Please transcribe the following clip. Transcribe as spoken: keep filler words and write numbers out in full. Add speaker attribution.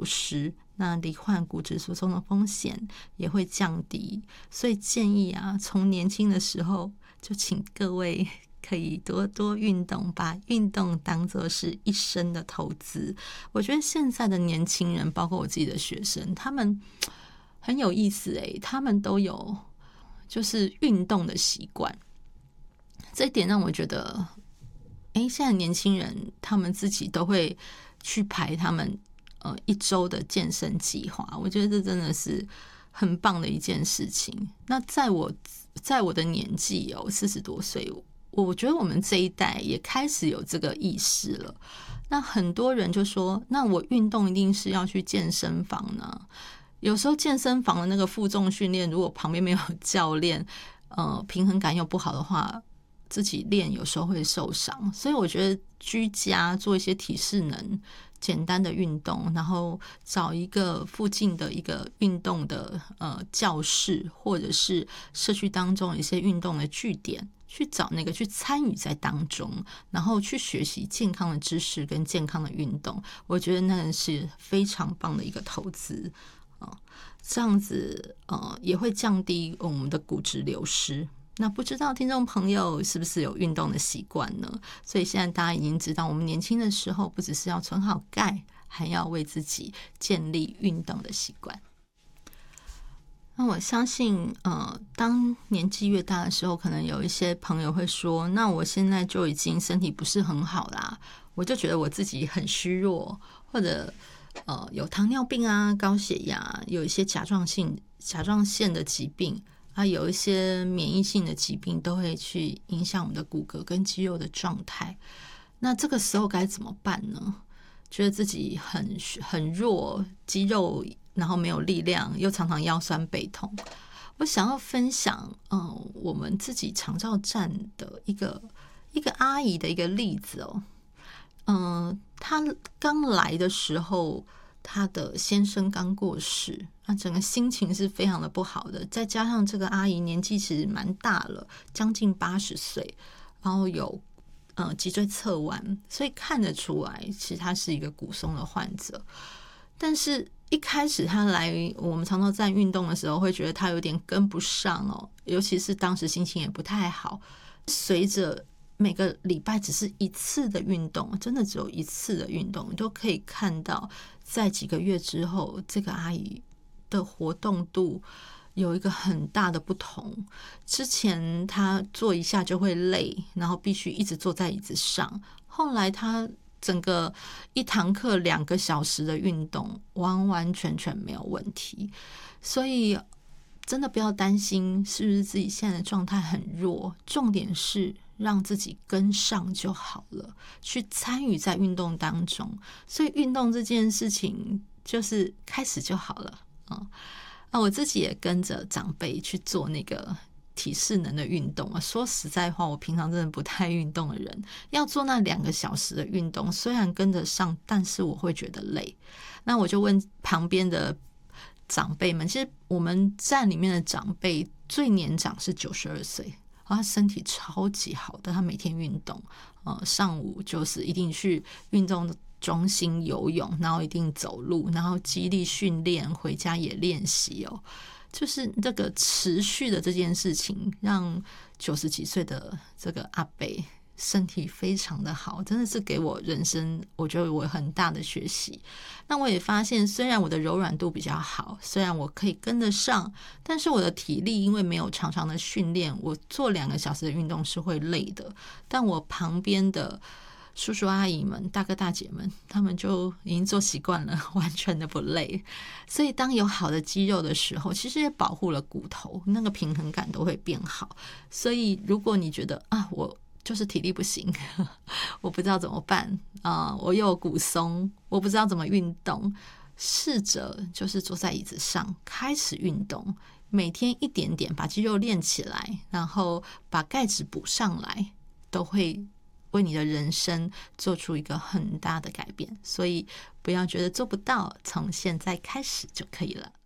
Speaker 1: 失，那罹患骨质疏松的风险也会降低。所以建议啊，从年轻的时候就请各位可以多多运动，把运动当作是一生的投资。我觉得现在的年轻人，包括我自己的学生，他们很有意思诶，他们都有就是运动的习惯，这一点让我觉得，诶，现在年轻人他们自己都会去排他们呃一周的健身计划，我觉得这真的是很棒的一件事情。那在我在我的年纪哦，四十多岁，我觉得我们这一代也开始有这个意识了。那很多人就说，那我运动一定是要去健身房呢？有时候健身房的那个负重训练，如果旁边没有教练，呃，平衡感又不好的话，自己练有时候会受伤。所以我觉得居家做一些体适能简单的运动，然后找一个附近的一个运动的呃教室，或者是社区当中有一些运动的据点，去找那个去参与在当中，然后去学习健康的知识跟健康的运动，我觉得那是非常棒的一个投资。这样子呃也会降低我们的骨质流失。那不知道听众朋友是不是有运动的习惯呢？所以现在大家已经知道，我们年轻的时候不只是要存好钙，还要为自己建立运动的习惯。那我相信呃，当年纪越大的时候，可能有一些朋友会说，那我现在就已经身体不是很好啦，我就觉得我自己很虚弱，或者呃有糖尿病啊、高血压，有一些甲状性甲状腺的疾病啊，有一些免疫性的疾病都会去影响我们的骨骼跟肌肉的状态。那这个时候该怎么办呢？觉得自己很很弱，肌肉然后没有力量，又常常腰酸背痛。我想要分享，嗯，我们自己长照站的一个一个阿姨的一个例子哦。嗯，她刚来的时候，她的先生刚过世，那整个心情是非常的不好的。再加上这个阿姨年纪其实蛮大了，将近八十岁，然后有呃脊椎侧弯，所以看得出来，其实她是一个骨松的患者。但是一开始她来我们长照站运动的时候，会觉得她有点跟不上哦，尤其是当时心情也不太好。随着每个礼拜只是一次的运动，真的只有一次的运动，你都可以看到在几个月之后，这个阿姨的活动度有一个很大的不同。之前她坐一下就会累，然后必须一直坐在椅子上，后来她整个一堂课两个小时的运动完完全全没有问题。所以真的不要担心是不是自己现在的状态很弱，重点是让自己跟上就好了，去参与在运动当中。所以运动这件事情就是开始就好了啊！啊，我自己也跟着长辈去做那个体适能的运动啊。说实在话，我平常真的不太运动的人，要做那两个小时的运动，虽然跟得上，但是我会觉得累。那我就问旁边的长辈们，其实我们站里面的长辈最年长是九十二岁，他身体超级好的，他每天运动，呃，上午就是一定去运动中心游泳，然后一定走路，然后肌力训练，回家也练习哦。就是这个持续的这件事情，让九十几岁的这个阿伯身体非常的好，真的是给我人生我觉得我很大的学习。那我也发现，虽然我的柔软度比较好，虽然我可以跟得上，但是我的体力因为没有常常的训练，我做两个小时的运动是会累的。但我旁边的叔叔阿姨们、大哥大姐们，他们就已经做习惯了，完全的不累。所以当有好的肌肉的时候，其实也保护了骨头，那个平衡感都会变好。所以如果你觉得啊，我就是体力不行，我不知道怎么办啊、呃，我又有骨松，我不知道怎么运动，试着就是坐在椅子上开始运动，每天一点点把肌肉练起来，然后把钙质补上来，都会为你的人生做出一个很大的改变。所以不要觉得做不到，从现在开始就可以了。